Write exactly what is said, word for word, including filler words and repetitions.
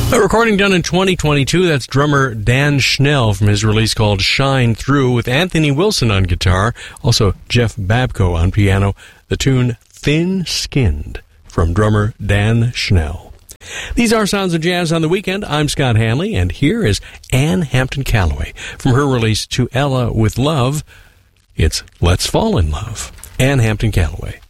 A recording done in twenty twenty-two, that's drummer Dan Schnell from his release called Shine Through, with Anthony Wilson on guitar, also Jeff Babko on piano, the tune Thin Skinned from drummer Dan Schnell. These are Sounds of Jazz on the Weekend. I'm Scott Hanley, and here is Ann Hampton Callaway from her release To Ella with Love. It's Let's Fall in Love. Ann Hampton Callaway.